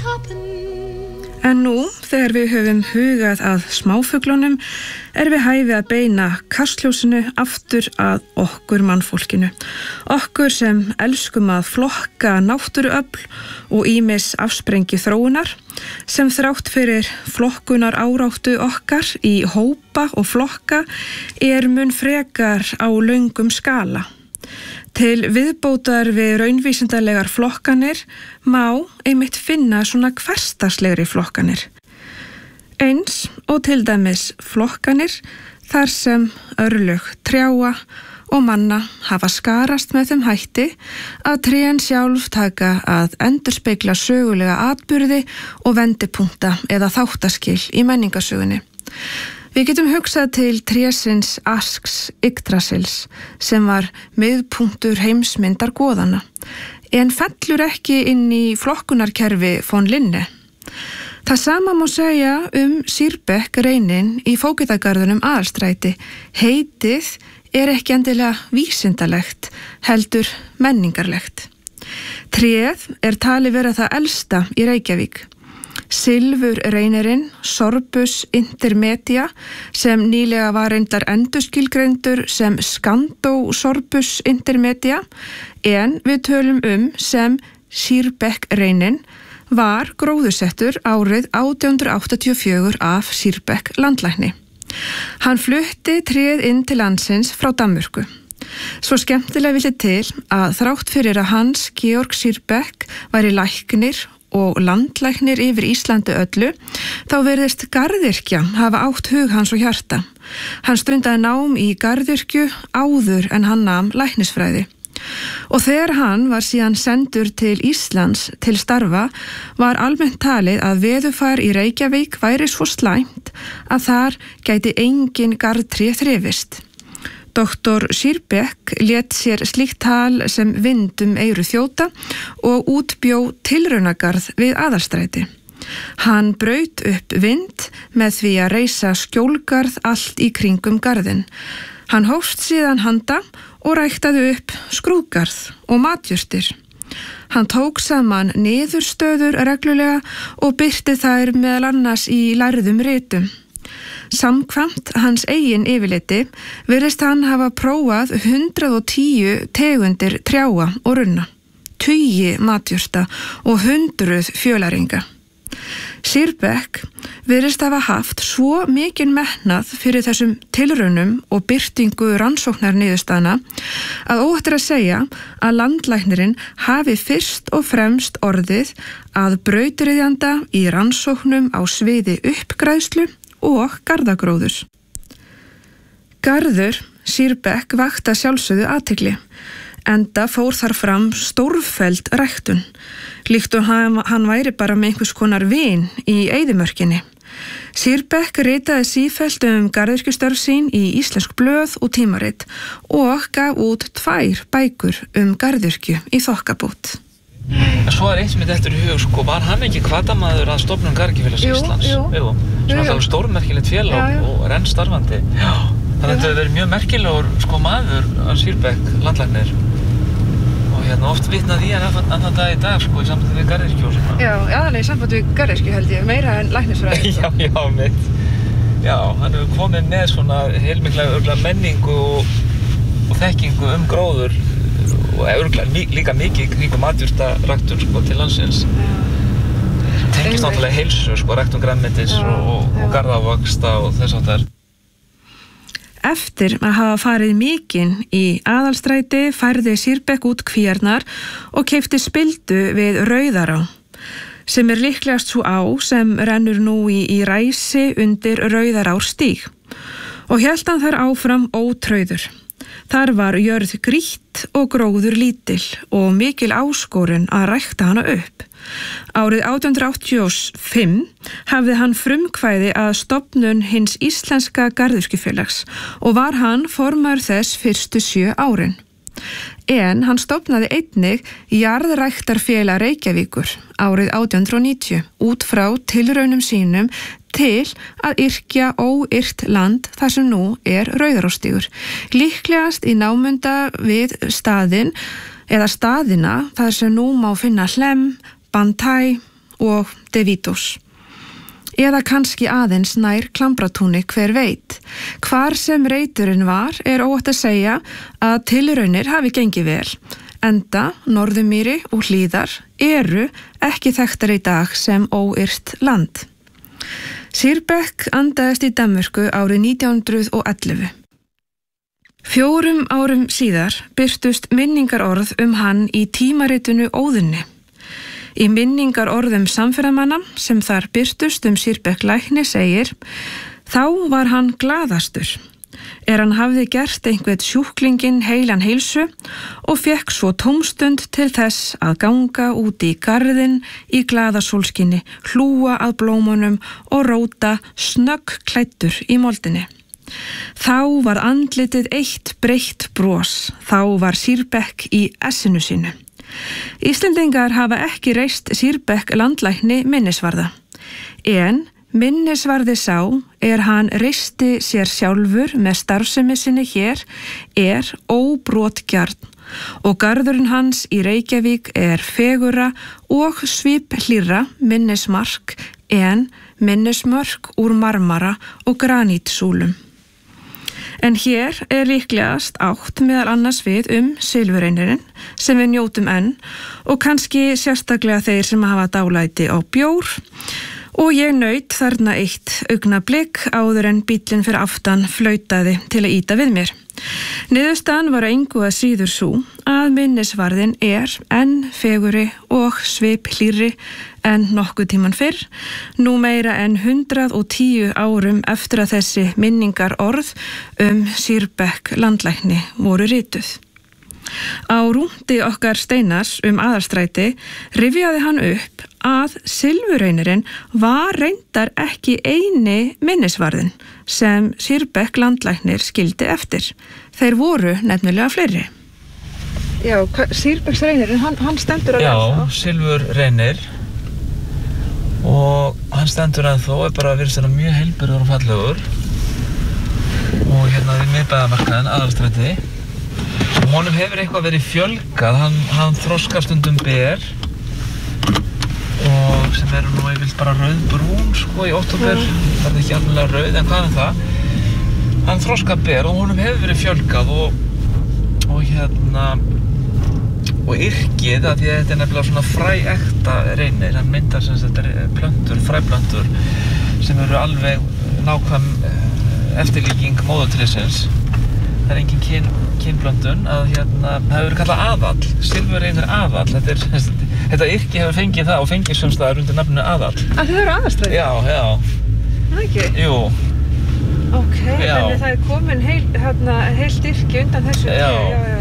En nú, þegar við höfum hugað að smáfuglunum, við hæfi að beina kastljósinu aftur að okkur mannfólkinu. Okkur sem elskum að flokka náttúruöfl og ýmis afsprengi þróunar, sem þrátt fyrir flokkunar áráttu okkar í hópa og flokka mun frekar á löngum skala. Til viðbótar við raunvísindalegar flokkanir má einmitt finna svona hversdagslegri flokkanir. Eins og til dæmis flokkanir þar sem örlög trjáa og manna hafa skarast með þeim hætti að trén sjálf taka að endurspegla sögulega atburði og vendipunkta eða þáttaskil í menningarsögunni. Við getum hugsað til trésins Asks Yggdrasils sem var miðpunktur heimsmyndar goðanna, en fellur ekki inn í flokkunarkerfi von Linne. Það sama má segja Sýrbekk-reinin í Fógetagarðinum Aðalstræti. Heitið ekki endilega vísindalegt, heldur menningarlegt. Tréð talið vera það elsta í Reykjavík. Silfurreinirinn Sorbus intermedia sem nýlega var reyndar endurskilgreindur sem Scandau-Sorbus intermedia, en við tölum sem Sýrbekk-reinin var gróðursettur árið 1884 af Sýrbekk landlækni. Hann flutti tréð inn til landsins frá Danmörku. Svo skemmtilega vildi til að þrátt fyrir að Hans Georg Sýrbekk væri læknir og landlæknir yfir Íslandi öllu, þá virðist garðyrkja hafa átt hug hans og hjarta. Hann stundaði nám í garðyrkju áður en hann nam læknisfræði. Og þegar hann var síðan sendur til Íslands til starfa, var almennt talið að veðurfar í Reykjavík væri svo slæmt að þar gæti engin garðtré þrifist. Doktor Sýrbekk lét sér slíkt tal sem vind eyru þjóta og útbjó tilraunagarð við Aðalstræti. Hann braut upp vind með því að reisa skjólgarð allt í kringum garðinn. Hann hófst síðan handa og ræktaði upp skrúðgarð og matjurtir. Hann tók saman niðurstöður reglulega og birti þær meðal annars í lærðum ritum. Samkvæmt hans eigin yfirliti virðist hann hafa prófað 110 tegundir trjáa og runna, 20 matjurta og 100 fjölæringa. Sýrbekk virðist hafa haft svo mikinn metnað fyrir þessum tilraunum og birtingu rannsóknarniðurstaðna að óhætt að segja að landlæknirinn hafi fyrst og fremst orðið að brautryðjanda í rannsóknum á sviði uppgræðslu og garðagróðurs. Garður Sýrbekk vakti að sjálfsögðu athygli, enda fór þar fram stórfelld ræktun, líkt og hann væri bara með einhvers konar vin í eyðimörkinni. Sýrbekk ritaði sífellt garðyrkjustörf sín í íslensk blöð og tímarit og gaf út 2 bækur garðyrkju í þokkabót. En svo eitt sem eftir í hug, var hann ekki hvatamaður að stofnun Garðyrkjufélags Íslands? Jú. Svona alveg stórmerkilegt félag og enn starfandi. Já. Þannig að þetta hefur verið mjög merkilegur maður að Sýrbekk landlæknir. Og oft vitnað í hann þann dag í dag í sambandi við garðyrkju og svona. Já, aðalega í sambandi við garðyrkju held ég, meira en læknisfræði. Já, mitt. Já, hann hefur komið með svona heilmikla menningu og þekkingu gróður og líka mikið kringum matjurtaræktun til landsins. Tengist náttúrulega heilsu, ræktun grænmetis og garðávöxta og þess háttar. Eftir að hafa farið mikinn í Aðalstræti færði Sýrbekk út kvíarnar og keypti spildu við Rauðará, sem líklegast svo á sem rennur nú í ræsi undir Rauðarárstíg, og hélt hann þar áfram ótrauður. Þar var jörð grýtt og gróður lítil og mikil áskorun að rækta hana upp. Árið 1885 hafði hann frumkvæði að stofnun hins íslenska garðyrkjufélags og var hann formaður þess fyrstu 7 árin. En hann stofnaði einnig Jarðræktarfélag Reykjavíkur árið 1890 út frá tilraunum sínum til að yrkja óyrt land þar sem nú Rauðarárstígur. Líklegast í námunda við staðinn eða staðina þar sem nú má finna Hlemm, Bantay og De Vitos. Eða kannski aðeins nær Klambratúni, hver veit. Hvar sem reiturinn var óhætt að segja að tilraunir hafi gengið vel, enda Norðurmýri og Hlíðar eru ekki þekktar í dag sem óyrt land. Sýrbekk andaðist í Danmörku árið 1911. 4 árum síðar birtust minningarorð hann í tímaritinu Óðunni. Í minningarorðum samferðamanna sem þar birtust Sýrbekk lækni segir: þá var hann glaðastur, hann hafði gert einhvern sjúklinginn heilan heilsu og fekk svo tómstund til þess að ganga út í garðinn í glaðasólskinni, hlúa að blómunum og róta snögg klæddur í moldinni. Þá var andlitið eitt breitt bros, þá var Sýrbekk í essinu sínu. Íslendingar hafa ekki reist Sýrbekk landlækni minnisvarða, en minnisvarði sá hann reisti sér sjálfur með starfsemi sinni hér óbrotgjarn og garðurinn hans í Reykjavík fegurra og sviphlýrra minnismark en minnismörk úr marmara og granítsúlum. En hér líklegast átt meðal annars við silfureinirinn sem við njótum enn og kannski sérstaklega þeir sem hafa dálæti á bjór, og ég naut þarna eitt augnablik áður en bíllinn fyrir aftan flautaði til að ýta við mér. Niðurstaðan var engu að síður sú að minnisvarðin enn fegurri og sviphlýrri en nokkuð tíman fyrr, nú meira en 110 árum eftir að þessi minningarorð Sýrbekk landlækni voru rituð. Á rúndi okkar Steinars Aðalstræti rifjaði hann upp að silfureinirinn var reyndar ekki eini minnisvarðin sem Sýrbekk landlæknir skildi eftir. Þeir voru nefnilega fleiri. Já, Sýrbekksreinirinn, hann stendur að lesa. Já, silfurreinir, og hann stendur að þó bara virðist vera mjög heilbrigður og fallegur, og hérna við miðbæðamarkaðinn Aðalstræti. Honum hefur eitthvað verið fjölgað, hann þroskar stundum ber og sem eru nú yfirleitt bara rauðbrún í október, það ekki alveg rauð, en hvað það? Hann þroskar ber og honum hefur verið fjölgað og yrkið, að því að þetta nefnilega svona fræekta reynir, hann myndar sem þetta plöntur, fræplöntur sem eru alveg nákvæm eftirlíking móðurtrísins. Það engin kynblöndun, að það hefur verið kallað aðall, silfurreinir aðall. Þetta yrki hefur fengið það og fengið sumstaðar undir nafninu aðall. Að þau eru Aðalstræti? Já. Það ekki? Jú. Ok, þannig það komin heilt yrki undan þessu. Já.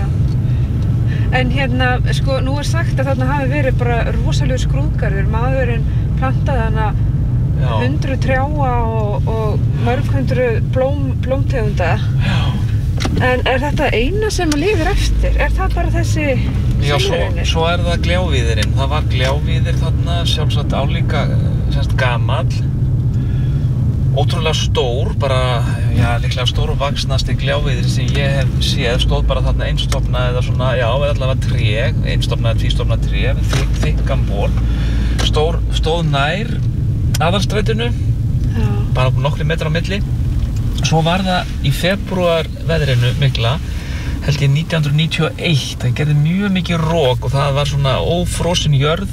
En nú sagt að þarna hafi verið bara rosalegur skrúðgarður, maðurinn plantaði hana 100 trjáa og mörg 100 blómtegunda. Já. En þetta eina sem lifir eftir? Það bara þessi silfurreinir? Já, svo það gljávíðirinn. Það var gljávíðir þarna, sjálfsagt álíka gamall, ótrúlega stór, bara, líklega stórvaxnasti gljávíðir sem ég hef séð, stóð bara þarna einstofna eða svona, eða allavega tré, einstofna eða tvístofna tré, þykkan ból, stóð nær Aðalstrætinu, bara nokkri metrar á milli. Svo var það í febrúar veðrinu mikla, held ég 1991, það gerði mjög mikið rok og það var svona ófrosin jörð.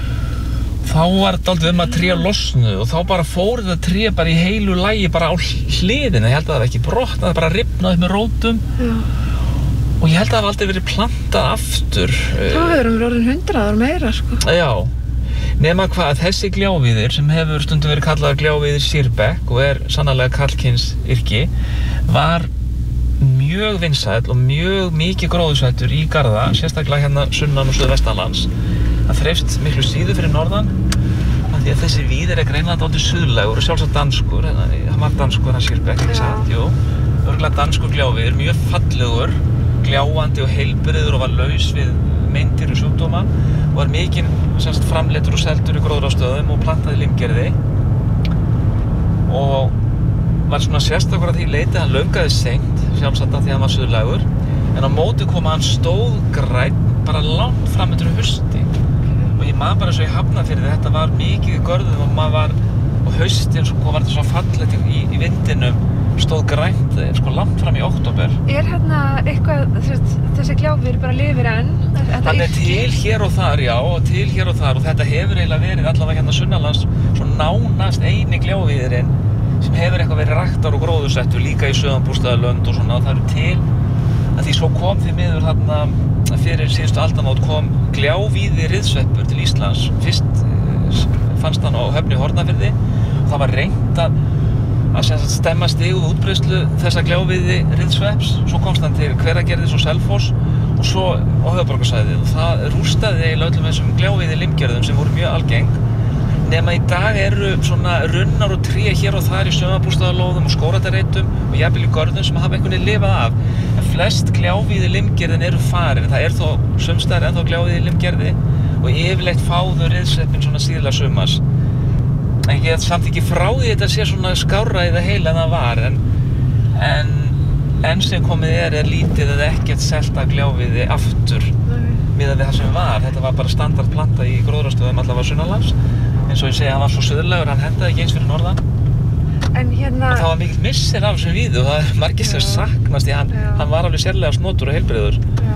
Þá var þetta dálítið að tré losnuðu og þá bara fór þetta tré bara í heilu lagi bara á hliðina. Ég held að það var ekki brotnað, það bara rifnaði með rótum. Já. Og ég held að það hafi aldrei verið plantað aftur. Það hefur orðin 100 ára meira, sko. Já. Nema hvað, þessi gljávíðir sem hefur stundum verið kallaður gljávíðir Sýrbekk og sannarlega karlkyns yrki, var mjög vinsæll og mjög mikið gróðursætur í garða, sérstaklega hérna sunnan og suðvestanlands. Það þreifst miklu síður fyrir norðan, af því að þessi víðir greinilega dálítið suðlægur og sjálfsagt danskur, hann var danskur hann Sýrbekk, ekki satt, jú. Örugglega danskur gljávíðir, mjög fallegur, gljáandi og heilbrigður og var laus við meindir og sjúkdóma og var mikið framleiddur og seldur í gróðrarstöðum og plantaði limgerði og var svona sérstakur að því leiti hann laufgaði seint, sjálfsagt af því hann var suðlægur, en á móti kom hann stóð grænn bara langt fram undir hausti og ég man bara svo í Hafnarfirði, þetta var mikið í görðum og maður var, og haustin sko var þetta svo fallegt í vindinum, stóð grænt sko langt fram í október. Hérna eitthvað, þessi gljáfur bara lifir enn? Hann til hér og þar, já, og til hér og þar, og þetta hefur eiginlega verið allavega hérna sunnanlands svo nánast eini gljávíðirinn sem hefur eitthvað verið ræktar og gróðursettur líka í söðumbústaðalönd og svona, og það eru til að því svo kom því miður þarna fyrir síðustu aldamót kom gljávíði riðsveppur til Íslands. Fyrst fannst hann á Höfn í Hornafirði og það var reynt að stemma stigu útbreiðslu þessa gljávíði riðsvepps. Svo komst hann til Hveragerðis og Selfoss og svo á höfuðborgarsvæðið og það rústaði eiginlega öllum þessum gljávíði limgerðum sem voru mjög algeng. Nema í dag eru svona runnar og tré hér og þar í sumarbústaðalóðum og skógræktarreitum og jafnvel í görðum sem hafa einhvern veginn lifað af. En flest gljávíði limgerðin eru farin. Það er þó sums staðar ennþá gljávíði limgerði og yfirleitt fáðu riðsveppinn svona síðla sumars. En ég get samt ekki frá því þetta sé svona skárra í það heila en það var. En sem komið er lítið eða ekkert selt af gljávíði aftur miðað við það sem var. Þetta var bara standardplanta í gróðrarstöðum allavega sunnanlands. Eins og ég segi, hann var svo suðurlegur, hann hendaði ekki eins fyrir norðan. En hérna... Og það var mikill missir af þessum víðu og það er margir sem saknast því hann var alveg sérlega snotur og heilbrigður.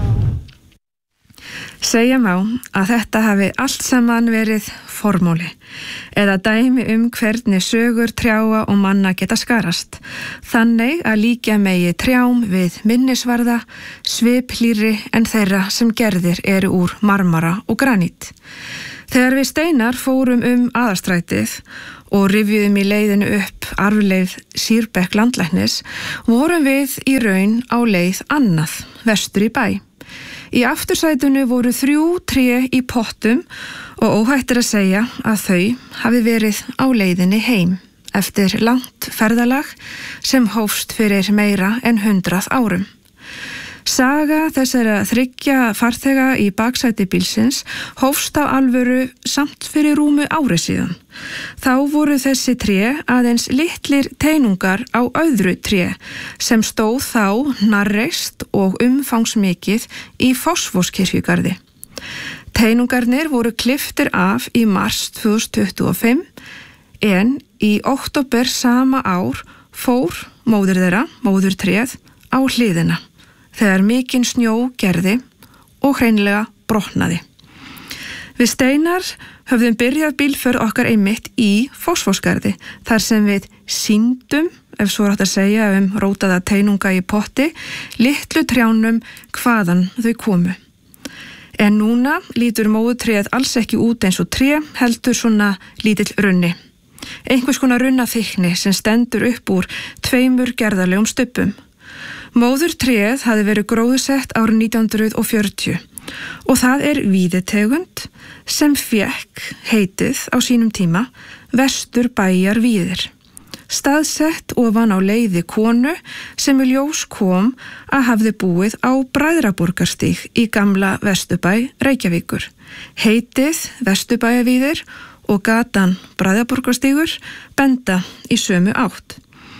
Segja má að þetta hafi allt saman verið formúli eða dæmi hvernig sögur trjáa og manna geta skarast. Þannig að líkja megi trjám við minnisvarða, sviplýri en þeirra sem gerðir eru úr marmara og granít. Þegar við Steinar fórum Aðalstrætið og rifjuðum í leiðinu upp arfleið Sýrbekk landlæknis, vorum við í raun á leið annað, vestur í bæ. Í aftursætinu voru 3 tré í pottum og óhætt að segja að þau hafi verið á leiðinni heim eftir langt ferðalag sem hófst fyrir meira en 100 árum. Saga þessara 3 farþega í baksæti bílsins hófst á alvöru samt fyrir rúmu ári síðan. Þá voru þessi tré aðeins litlir teinungar á öðru tré sem stóð þá hnarreist og umfangsmikið í Fossvogskirkjugarði. Teinungarnir voru klipptir af í mars 2025 en í október sama ár fór móðir þeirra, móðurtréð, á hliðina þegar mikinn snjó gerði og hreinlega brotnaði. Við Steinar höfðum byrjað bílför okkar einmitt í Fossvogsgarði þar sem við sýndum, ef svo er hægt að segja rótaða teinunga í potti, litlu trjánum hvaðan þau komu. En núna lítur móðurtréð alls ekki út eins og tré, heldur svona lítill runni. Einhvers konar runnaþykni sem stendur upp úr 2 gerðarlegum stubbum. Móðurtréð hafði verið gróðsett árið 1940 og það er víðitegund sem fékk heitið á sínum tíma Vesturbæjarvíðir. Staðsett ofan á leiði konu sem í ljós kom að hafði búið á Bræðraborgarstíg í gamla Vesturbæ Reykjavíkur. Heitið Vesturbæjarvíðir og gatan Bræðraborgarstígur benda í sömu átt.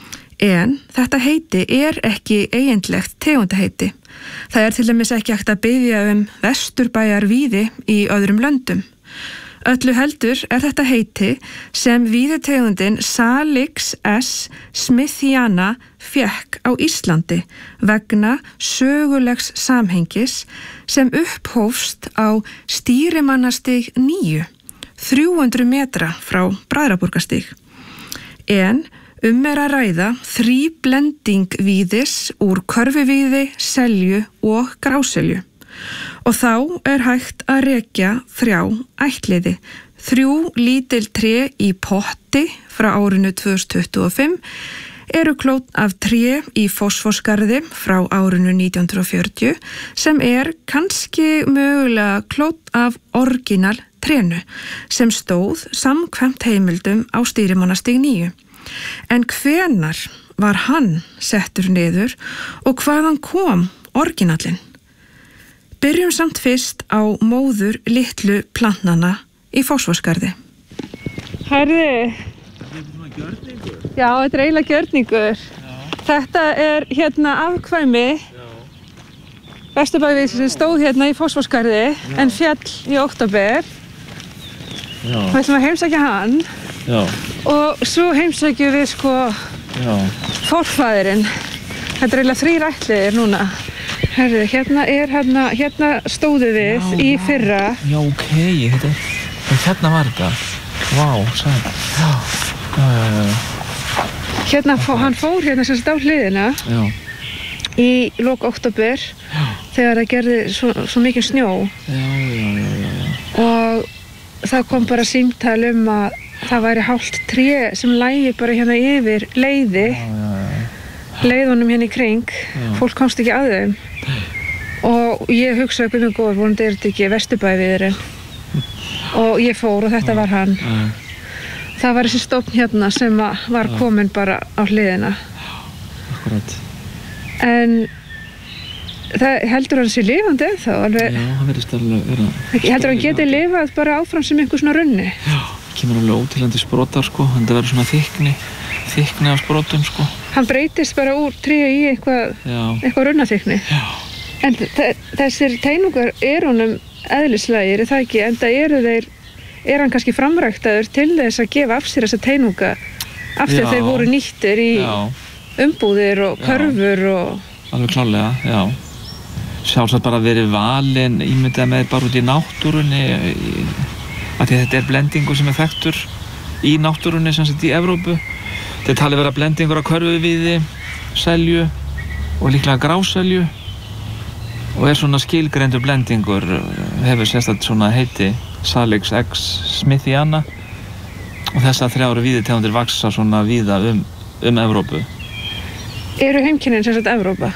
En þetta heiti er ekki eiginlegt tegundaheiti. Það er til dæmis ekki hægt að biðja Vesturbæjarvíði í öðrum löndum. Öllu heldur er þetta heiti sem víðitegundin Salix S. smithiana fékk á Íslandi vegna sögulegs samhengis sem upphófst á Stýrimannastíg 9, 300 metra frá Bræðraborgarstíg. En er að ræða 3 blending víðis úr körfuvíði, selju og gráselju. Og þá er hægt að rekja 3 ættliði. 3 lítil tré í potti frá árinu 2025 eru klónn af tré í Fossvogsgarði frá árinu 1940 sem er kannski mögulega klónn af orginal trénu sem stóð samkvæmt heimildum á Stýrimannastíg 9. En hvenar var hann settur niður og hvaðan kom orginallinn? Byrjum samt fyrst á móður litlu plantnana í Fossvogsgarði. Herði. Þetta er svona gjörningur. Já, þetta er eiginlega gjörningur. Já. Þetta er hérna afkvæmi Vesturbæjarvíðs sem stóð hérna í Fossvogsgarði en féll í október. Við ætlum að heimsækja hann. Já. Og svo heimsækjum við sko forfæðirinn. Þetta er eiginlega 3 ættliðir núna. Herðu, hérna stóðu við í fyrra. Já, ok, hérna var þetta. Vá, sæl. Já. Hérna, hann fór hérna sem sagt á hliðina. Já. Í lok október. Já. Þegar það gerði svo mikið snjó. Já. Og það kom bara símtal að það væri hálft tré sem lægi bara hérna yfir leiði. Leiðunum hérna í kring. Fólk komst ekki að þeim. Og ég hugsaði guð minn góður, vonandi er þetta ekki Vesturbæviðurinn. Og ég fór og þetta var hann. Það var þessi stofn hérna sem var komin bara á hliðina. Akkurat. En heldur hann sér lifandi ennþá? Alveg, já, hann verðist alveg vera... Heldur hann geti lifað bara áfram sem einhver svona runni? Já, kemur alveg óteljandi sprotar sko, en það verður svona þykkni af sprotum sko. Hann breytist bara úr tréu í eitthvað runnaþykkni? Já. En þessir teinungar honum eðlislægir, er það ekki? Enda er hann kannski framræktaður til þess að gefa af sér þessa teinunga af því að þeir voru nýttir í umbúðir og körfur og... Alveg klárlega, já. Sjálfsagt bara verið valinn, ímyndað með bara út í náttúrunni, af því að þetta er blendingur sem er þekktur í náttúrunni, sem sagt í Evrópu. Þetta talið vera blendingur af körfuvíði, selju og líklega gráselju og er svona skilgreindur blendingur, hefur sérstætt svona heiti Salix X Smithiana og þessar 3 víðitegundir vaxa svona víða um Evrópu. Eru heimkynnin sem sagt Evrópa?